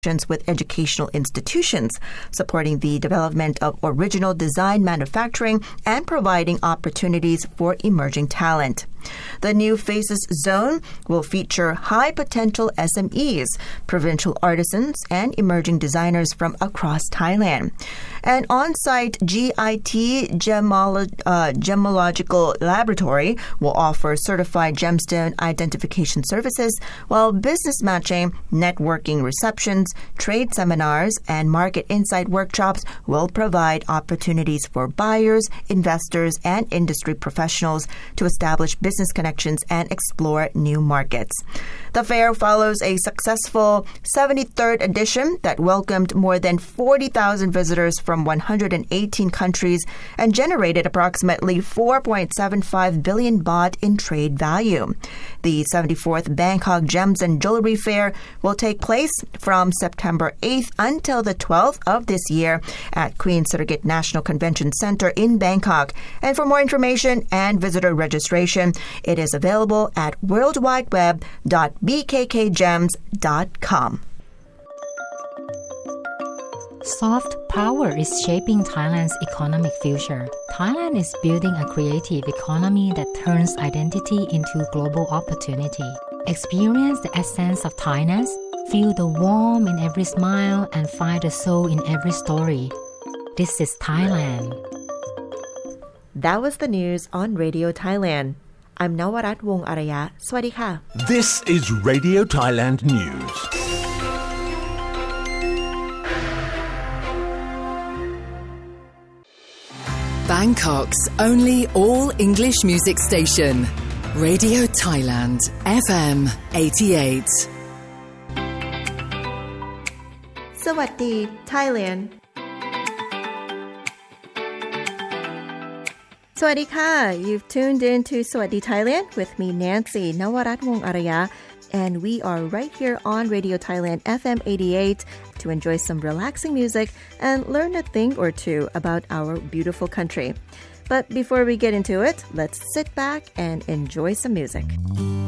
with educational institutions, supporting the development of original design manufacturing and providing opportunities for emerging talent. The new Faces Zone will feature high-potential SMEs, provincial artisans, and emerging designers from across Thailand. An on-site GIT Gemological Laboratory will offer certified gemstone identification services, while business matching, networking receptions, trade seminars, and market insight workshops will provide opportunities for buyers, investors, and industry professionals to establish business connections and explore new markets. The fair follows a successful 73rd edition that welcomed more than 40,000 visitors from 118 countries and generated approximately 4.75 billion baht in trade value. The 74th Bangkok Gems and Jewelry Fair will take place from September 8th until the 12th of this year at Queen Sirikit National Convention Center in Bangkok. And for more information and visitor registration, it is available at worldwideweb.bkkgems.com. Soft power is shaping Thailand's economic future. Thailand is building a creative economy that turns identity into global opportunity. Experience the essence of Thainess, feel the warmth in every smile, and find the soul in every story. This is Thailand. That was the news on Radio Thailand. I'm Nawarat Wong Araya. Sawasdee ka. This is Radio Thailand News. Bangkok's only all-English music station. Radio Thailand, FM 88. สวัสดี Thailand สวัสดีค่ะ You've tuned in to สวัสดี Thailand with me Nancy Nawarat Wong Araya, and we are right here on Radio Thailand FM 88 to enjoy some relaxing music and learn a thing or two about our beautiful country. But before we get into it, let's sit back and enjoy some music.